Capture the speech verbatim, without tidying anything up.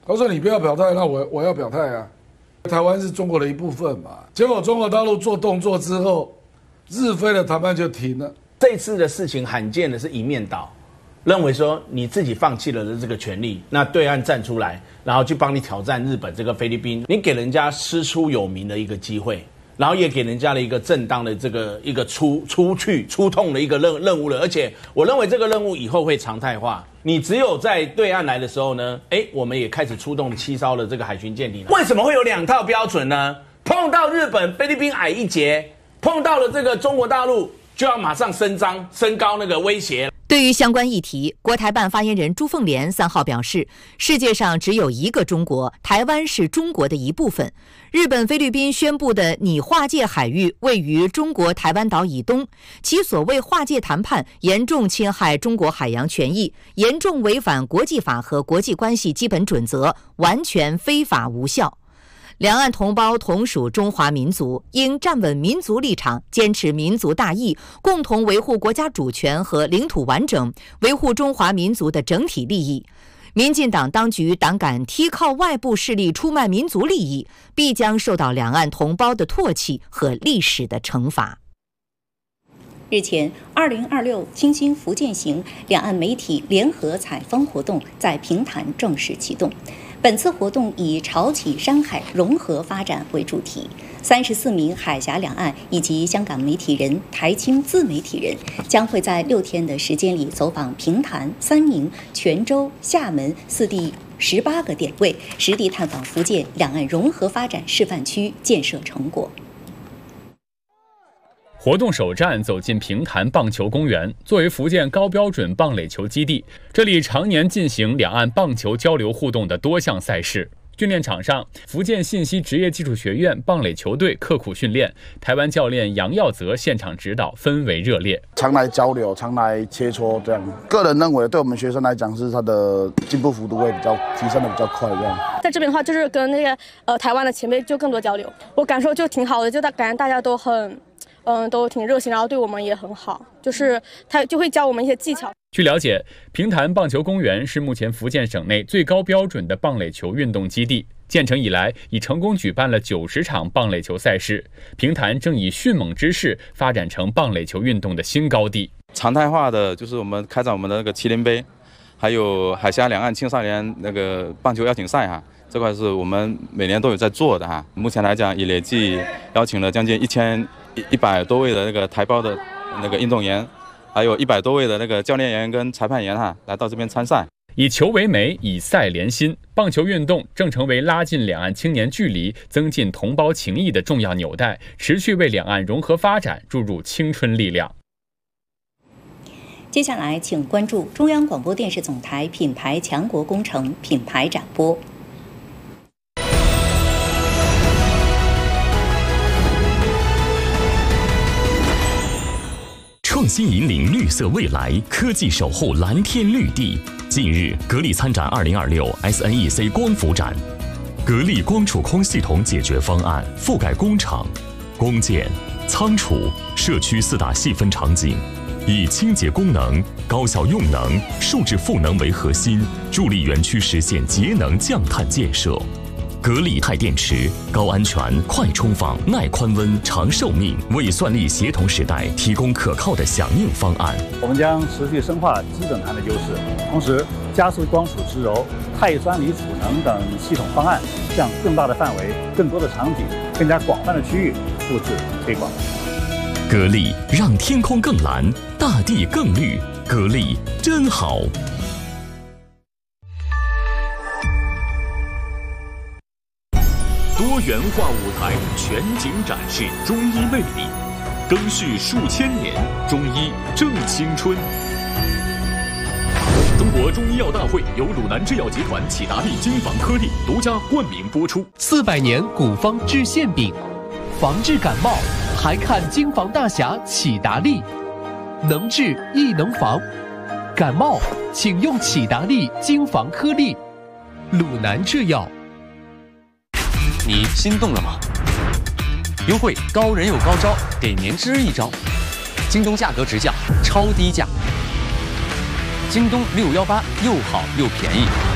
他说你不要表态，那我我要表态啊。台湾是中国的一部分嘛，结果中国大陆做动作之后，日菲的谈判就停了。 这次的事情罕见的是一面倒，认为说你自己放弃了的这个权利，那对岸站出来，然后去帮你挑战日本这个菲律宾，你给人家师出有名的一个机会。然后也给人家了一个正当的这个一个出出去出痛的一个任任务了，而且我认为这个任务以后会常态化。你只有在对岸来的时候呢，哎，我们也开始出动七艘的这个海巡舰艇。为什么会有两套标准呢？碰到日本、菲律宾矮一截，碰到了这个中国大陆，就要马上伸张、升高那个威胁。 对于相关议题，国台办发言人朱凤莲三号表示，世界上只有一个中国，台湾是中国的一部分。日本、菲律宾宣布的拟划界海域位于中国台湾岛以东，其所谓划界谈判严重侵害中国海洋权益，严重违反国际法和国际关系基本准则，完全非法无效。两岸同胞同属中华民族，应站稳民族立场，坚持民族大义，共同维护国家主权和领土完整，维护中华民族的整体利益。民进党当局胆敢踢靠外部势力出卖民族利益，必将受到两岸同胞的唾弃和历史的惩罚。 日前，二零二六清新福建行两岸媒体联合采风活动在平潭正式启动。本次活动以潮起山海融合发展为主题，三十四名海峡两岸以及香港媒体人、台青自媒体人将会在六天的时间里走访平潭、三宁、泉州、厦门四地十八个点位，实地探访福建两岸融合发展示范区建设成果。 活动首站走进平潭棒球公园，作为福建高标准棒垒球基地，这里常年进行两岸棒球交流互动的多项赛事。训练场上，福建信息职业技术学院棒垒球队刻苦训练，台湾教练杨耀泽现场指导，氛围热烈。 常来交流，常来切磋，这样。个人认为，对我们学生来讲，是他的进步幅度会比较提升的比较快，这样。 在这边的话，就是跟那个呃台湾的前辈就更多交流，我感受就挺好的，就大感觉大家都很。嗯，都挺热心，然后对我们也很好，就是他就会教我们一些技巧。 据了解，平潭棒球公园是目前福建省内最高标准的棒垒球运动基地，建成以来已成功举办了九十场棒垒球赛事。平潭正以迅猛之势发展成棒垒球运动的新高地。 常态化的就是我们开展我们的那个麒麟杯，还有海峡两岸青少年那个棒球邀请赛哈。这块是我们每年都有在做的哈。目前来讲，已累计邀请了将近一千一百多位的那个台胞的那个运动员，还有一百多位的那个教练员跟裁判员哈，来到这边参赛。 以球为媒，以赛连心，棒球运动正成为拉近两岸青年距离、增进同胞情谊的重要纽带，持续为两岸融合发展注入青春力量。 接下来，请关注中央广播电视总台品牌强国工程品牌展播。 创新引领绿色未来，科技守护蓝天绿地。近日，格力参展二零二六 S N E C 光伏展，格力光储空系统解决方案覆盖工厂、工建、仓储、社区四大细分场景，以清洁功能、高效用能、数字赋能为核心，助力园区实现节能降碳建设。格力钛电池高安全、快充放、耐宽温、长寿命，为算力协同时代提供可靠的响应方案。 我们将持续深化基本盘的优势，同时加速光储直柔、钛酸锂储能等系统方案，向更大的范围、更多的场景、更加广泛的区域复制推广。 格力让天空更蓝，大地更绿。格力真好。 多元化舞台全景展示中医魅力，更续数千年，中医正青春。中国中医药大会由鲁南制药集团启达利金防颗粒独家冠名播出。 四百年古方治馅饼，防治感冒还看金防大侠启达利，能治亦能防。感冒请用启达利金防颗粒，鲁南制药。 你心动了吗？优惠高人有高招，给您支一招。京东价格直降，超低价。京东六幺八又好又便宜。